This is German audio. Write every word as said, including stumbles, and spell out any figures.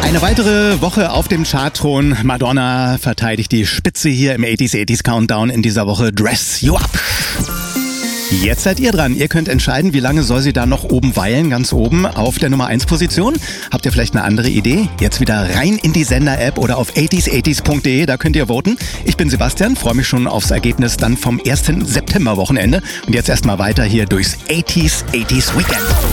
Eine weitere Woche auf dem Chartthron. Madonna verteidigt die Spitze hier im achtziger achtziger Countdown in dieser Woche. Dress You Up. Jetzt seid ihr dran. Ihr könnt entscheiden, wie lange soll sie da noch oben weilen, ganz oben auf der Nummer eins Position. Habt ihr vielleicht eine andere Idee? Jetzt wieder rein in die Sender-App oder auf achtziger achtziger punkt de, da könnt ihr voten. Ich bin Sebastian, freue mich schon aufs Ergebnis dann vom ersten September-Wochenende. Und jetzt erstmal weiter hier durchs achtziger achtziger Weekend.